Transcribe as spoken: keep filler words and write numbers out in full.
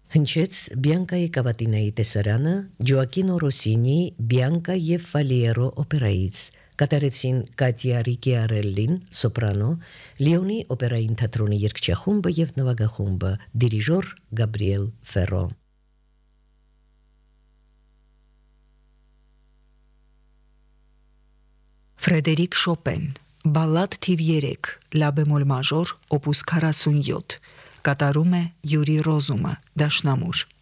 Հնչեց Բիանկայի Կավատինայի տեսարանը Ջոակինո Ռոսինի Բիանկա եւ Ֆալիերո օպերայից, կատարեցին Կատիա Ռիկիարելլին սոպրանո, Լիոնի օպերային թատրոնի երգչախումբը եւ նվագախումբը, դիրիժոր Գաբրիել Ֆերո։ Ֆրեդերիկ Շոպեն, բալլադ թիվ երեք, լա բեմոլ մաժոր, օպուս քառասունյոթ, կատարում է Յուրի Ռոզումը, դաշնամուր։